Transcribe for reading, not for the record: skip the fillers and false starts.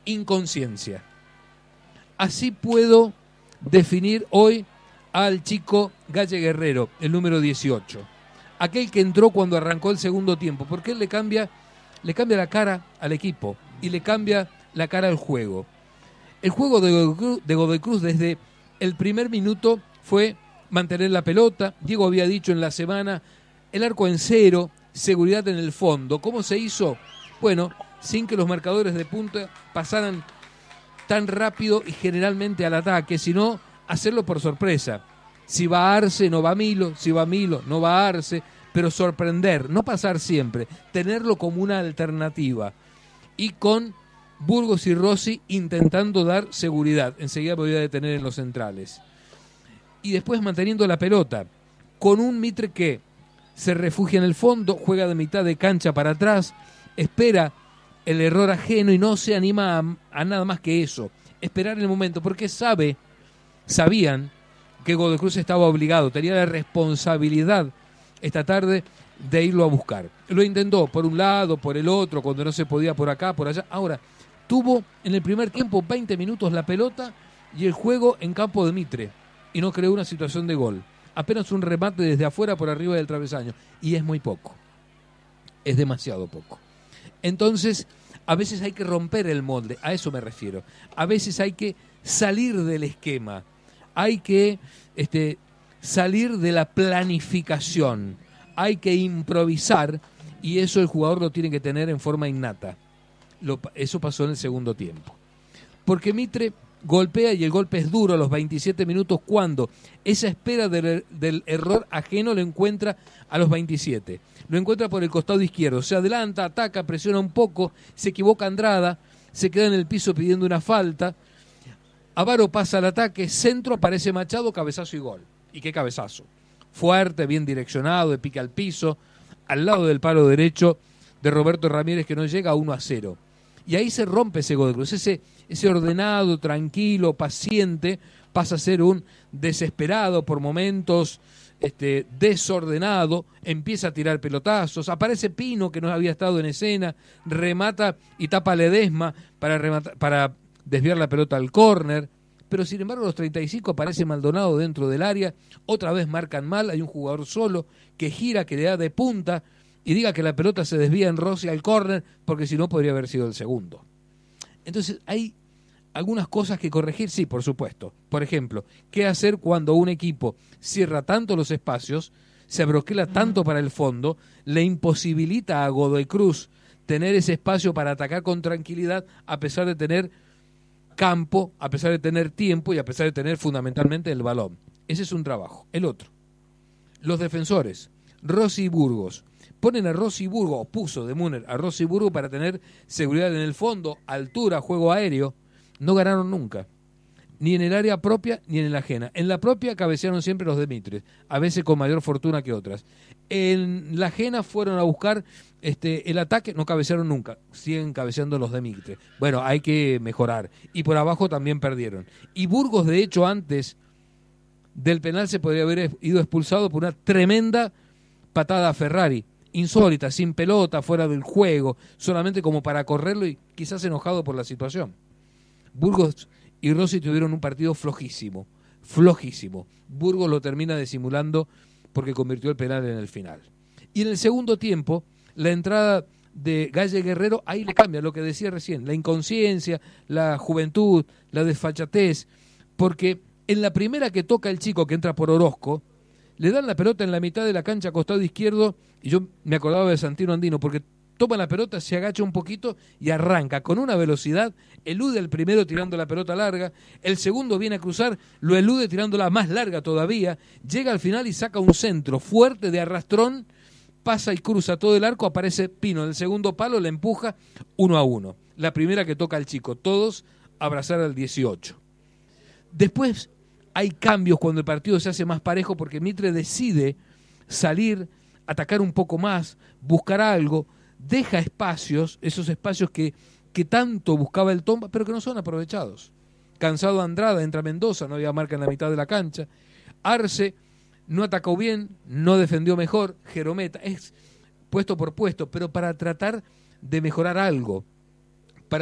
inconsciencia. Así puedo definir hoy al chico Galle Guerrero, el número 18. Aquel que entró cuando arrancó el segundo tiempo, porque él le cambia la cara al equipo y le cambia la cara al juego. El juego de Godoy Cruz desde el primer minuto fue mantener la pelota. Diego había dicho en la semana, el arco en cero, seguridad en el fondo. ¿Cómo se hizo? Bueno, sin que los marcadores de punta pasaran tan rápido y generalmente al ataque, sino hacerlo por sorpresa. Si va Arce, no va Milo, si va Milo, no va Arce, pero sorprender, no pasar siempre, tenerlo como una alternativa. Y con Burgos y Rossi intentando dar seguridad, enseguida podía detener en los centrales. Y después manteniendo la pelota, con un Mitre que se refugia en el fondo, juega de mitad de cancha para atrás, espera el error ajeno y no se anima a nada más que eso, esperar el momento, porque sabían que Godoy Cruz estaba obligado, tenía la responsabilidad esta tarde de irlo a buscar. Lo intentó por un lado, por el otro, cuando no se podía por acá, por allá. Ahora, tuvo en el primer tiempo 20 minutos la pelota y el juego en campo de Mitre y no creó una situación de gol. Apenas un remate desde afuera por arriba del travesaño. Y es muy poco. Es demasiado poco. Entonces, a veces hay que romper el molde, a eso me refiero. A veces hay que salir del esquema. Hay que salir de la planificación. Hay que improvisar y eso el jugador lo tiene que tener en forma innata. Eso pasó en el segundo tiempo. Porque Mitre golpea y el golpe es duro a los 27 minutos cuando esa espera del error ajeno lo encuentra a los 27. Lo encuentra por el costado izquierdo. Se adelanta, ataca, presiona un poco, se equivoca Andrada, se queda en el piso pidiendo una falta. Avaro pasa al ataque, centro, aparece Machado, cabezazo y gol. ¿Y qué cabezazo? Fuerte, bien direccionado, de pique al piso, al lado del palo derecho de Roberto Ramírez que no llega a 1-0. Y ahí se rompe ese Godoy Cruz, ese ordenado, tranquilo, paciente, pasa a ser un desesperado por momentos, desordenado, empieza a tirar pelotazos, aparece Pino que no había estado en escena, remata y tapa Ledesma para desviar la pelota al córner, pero sin embargo a los 35 aparece Maldonado dentro del área, otra vez marcan mal, hay un jugador solo que gira, que le da de punta y diga que la pelota se desvía en Rossi al córner, porque si no podría haber sido el segundo. Entonces hay algunas cosas que corregir, sí, por supuesto. Por ejemplo, ¿qué hacer cuando un equipo cierra tanto los espacios, se broquela tanto para el fondo, le imposibilita a Godoy Cruz tener ese espacio para atacar con tranquilidad a pesar de tener campo, a pesar de tener tiempo y a pesar de tener fundamentalmente el balón? Ese es un trabajo. El otro, los defensores, Rossi y Burgos. Ponen a Rossi y Burgos, o puso de Müller a Rossi y Burgos para tener seguridad en el fondo, altura, juego aéreo. No ganaron nunca, ni en el área propia ni en la ajena. En la propia cabecearon siempre los de Mitre, a veces con mayor fortuna que otras. En la ajena fueron a buscar el ataque, no cabecearon nunca, siguen cabeceando los de Mitre. Bueno, hay que mejorar. Y por abajo también perdieron. Y Burgos, de hecho, antes del penal se podría haber ido expulsado por una tremenda patada a Ferrari. Insólita, sin pelota, fuera del juego, solamente como para correrlo y quizás enojado por la situación. Burgos y Rossi tuvieron un partido flojísimo. Burgos lo termina disimulando porque convirtió el penal en el final. Y en el segundo tiempo, la entrada de Galle Guerrero, ahí le cambia lo que decía recién, la inconsciencia, la juventud, la desfachatez, porque en la primera que toca el chico que entra por Orozco, le dan la pelota en la mitad de la cancha, costado izquierdo, y yo me acordaba de Santino Andino, porque toma la pelota, se agacha un poquito y arranca con una velocidad, elude el primero tirando la pelota larga, el segundo viene a cruzar, lo elude tirándola más larga todavía, llega al final y saca un centro fuerte de arrastrón, pasa y cruza todo el arco, aparece Pino en el segundo palo, le empuja 1-1. La primera que toca el chico, todos abrazar al 18. Después hay cambios cuando el partido se hace más parejo porque Mitre decide salir, atacar un poco más, buscar algo, deja espacios, esos espacios que tanto buscaba el Tomba, pero que no son aprovechados. Cansado Andrada, entra Mendoza, no había marca en la mitad de la cancha. Arce no atacó bien, no defendió mejor. Jerometa, es puesto por puesto, pero para tratar de mejorar algo.